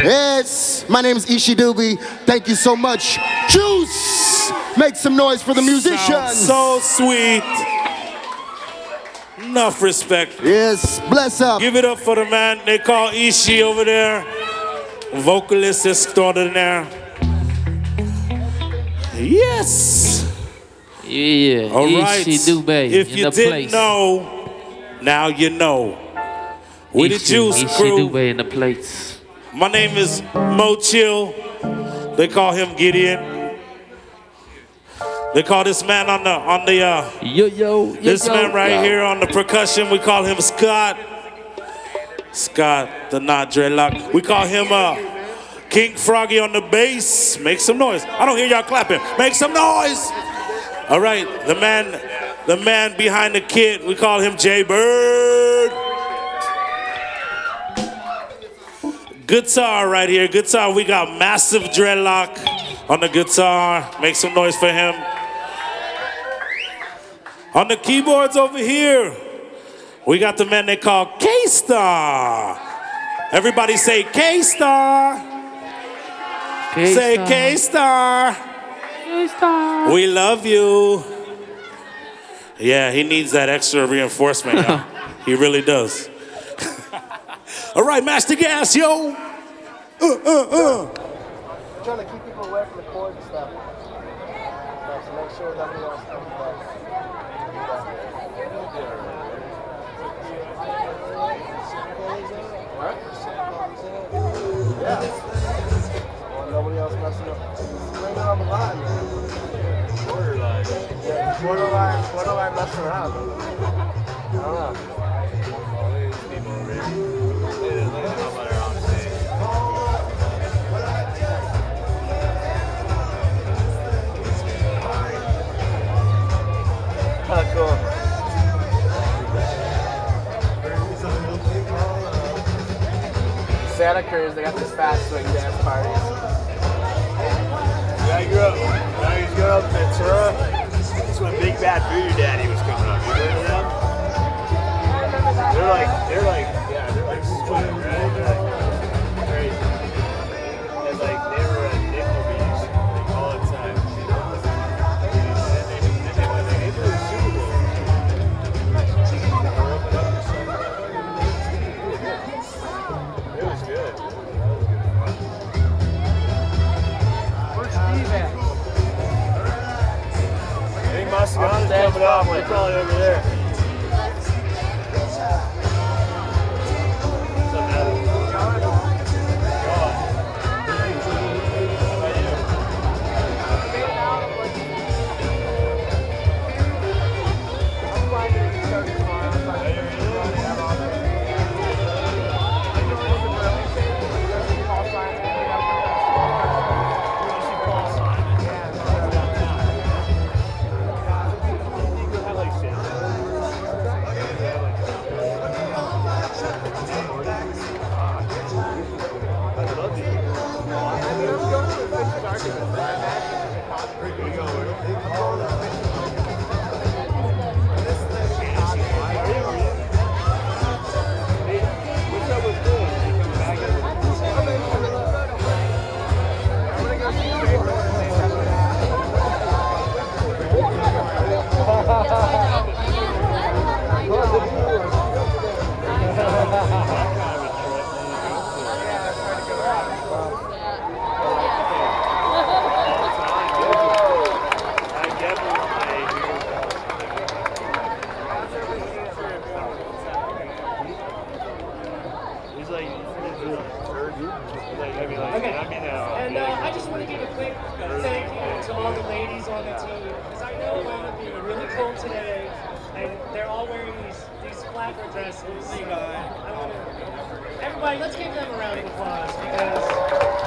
Yes, my name is Ishi Doobie. Thank you so much. Juice! Make some noise for the musicians. Sounds so sweet. Enough respect. Yes, bless up. Give it up for the man they call Ishi over there. Vocalist extraordinaire. Yes. Yeah, All right. Ishi Doobie If in you the didn't place. know, now you know. We the Juice Ishi Crew. Doobie in the place. My name is Mo Chill. They call him Gideon. They call this man on the this man right here on the percussion, we call him Scott. Scott, the not dreadlock. We call him King Froggy on the bass. Make some noise. I don't hear y'all clapping. Make some noise. All right, the man behind the kit, we call him Jay Bird. Guitar right here, guitar. We got Massive Dreadlock on the guitar. Make some noise for him. On the keyboards over here, we got the man they call K-Star. Everybody say K-Star. Say K-Star. K-Star. We love you. Yeah, he needs that extra reinforcement, y'all. He really does. All right, Master Gas, yo. Trying to keep people away from the chords and stuff. So make sure that everyone else comes back. Yeah. Well, nobody else messing up. Bring it on the line, man. Borderline. Yeah, borderline messing around. I don't know. Cool. Santa Cruz, they got this fast swing dance parties. Yeah, I grew up in Ventura. That's when Big Bad Voodoo Daddy was coming up. You remember them? They're like swing, right? They're like crazy. And like they were at nickel beats like all the time. And they played the Super Bowl. It was good. Where's Steve at? I think Masagana's coming up. They're probably over there. And I just want to give a quick thank you to all the ladies on the team, because I know it wound up being really cold today, and they're all wearing these flapper dresses. So I want to, everybody, let's give them a round of applause, because